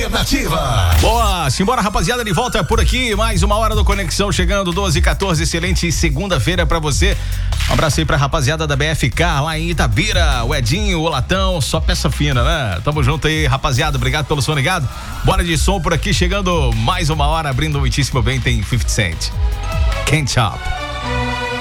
Alternativa. Boa, simbora rapaziada, de volta por aqui, mais uma hora do Conexão chegando, 12h14, excelente segunda-feira pra você. Um abraço aí pra rapaziada da BFK lá em Itabira, o Edinho, o Latão, só peça fina, né? Tamo junto aí, rapaziada, obrigado pelo som ligado. Bora de som por aqui, chegando mais uma hora, abrindo muitíssimo bem, tem 50 Cent. Can't Stop.